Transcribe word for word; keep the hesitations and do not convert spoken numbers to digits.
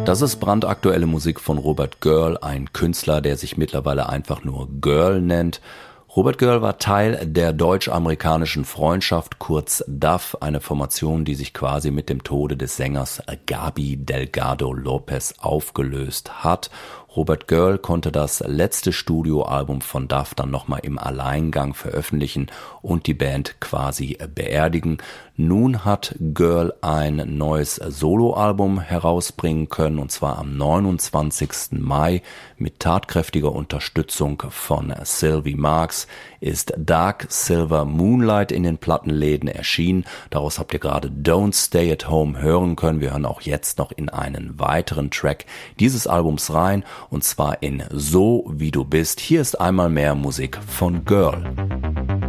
Das ist brandaktuelle Musik von Robert Girl, ein Künstler, der sich mittlerweile einfach nur Girl nennt. Robert Girl war Teil der deutsch-amerikanischen Freundschaft, kurz D A F, eine Formation, die sich quasi mit dem Tode des Sängers Gaby Delgado Lopez aufgelöst hat. Robert Girl konnte das letzte Studioalbum von D A F dann nochmal im Alleingang veröffentlichen und die Band quasi beerdigen. Nun hat Girl ein neues Soloalbum herausbringen können, und zwar am neunundzwanzigsten Mai mit tatkräftiger Unterstützung von Sylvie Marx ist Dark Silver Moonlight in den Plattenläden erschienen. Daraus habt ihr gerade Don't Stay at Home hören können. Wir hören auch jetzt noch in einen weiteren Track dieses Albums rein, und zwar in So wie du bist. Hier ist einmal mehr Musik von Girl.